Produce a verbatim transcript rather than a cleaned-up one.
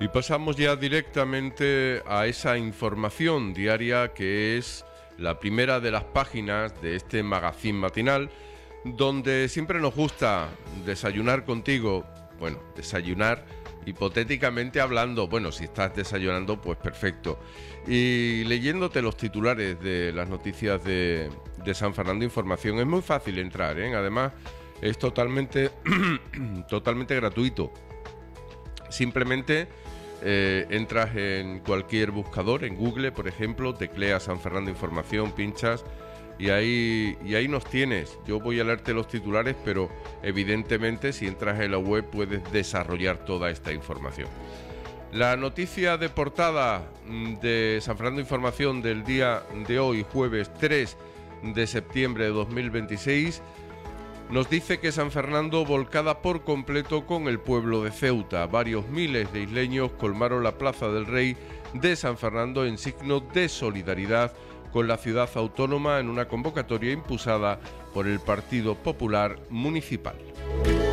Y pasamos ya directamente a esa información diaria que es la primera de las páginas de este magazín matinal, donde siempre nos gusta desayunar contigo, bueno, desayunar hipotéticamente hablando, bueno, si estás desayunando, pues perfecto, y leyéndote los titulares de las noticias de, de San Fernando Información. Es muy fácil entrar, ¿eh? Además es totalmente, totalmente gratuito. Simplemente eh, entras en cualquier buscador, en Google, por ejemplo, tecleas San Fernando Información, pinchas y ahí, y ahí nos tienes. Yo voy a leerte los titulares, pero evidentemente si entras en la web puedes desarrollar toda esta información. La noticia de portada de San Fernando Información del día de hoy, jueves tres de septiembre de dos mil veintiséis, nos dice que San Fernando volcada por completo con el pueblo de Ceuta. Varios miles de isleños colmaron la Plaza del Rey de San Fernando en signo de solidaridad con la ciudad autónoma en una convocatoria impulsada por el Partido Popular Municipal.